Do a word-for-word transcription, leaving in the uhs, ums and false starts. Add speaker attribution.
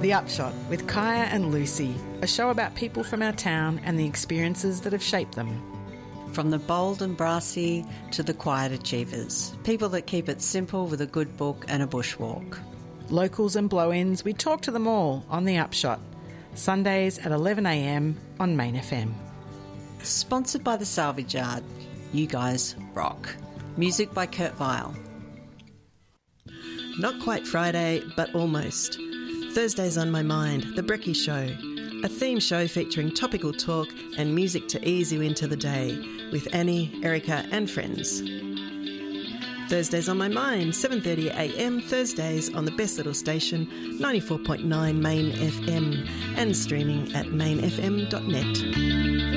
Speaker 1: The Upshot with Kaya and Lucy, a show about people from our town and the experiences that have shaped them.
Speaker 2: From the bold and brassy to the quiet achievers, people that keep it simple with a good book and a bushwalk.
Speaker 1: Locals and blow-ins, we talk to them all on The Upshot, Sundays at eleven a m on Main F M.
Speaker 2: Sponsored by the Salvage Yard. You guys rock. Music by Kurt Vile.
Speaker 3: Not quite Friday, but almost. Thursdays on My Mind, The Brekkie Show, a theme show featuring topical talk and music to ease you into the day with Annie, Erica and friends. Thursdays on My Mind, seven thirty a m Thursdays on the best little station, ninety-four point nine Main F M, and streaming at main f m dot net.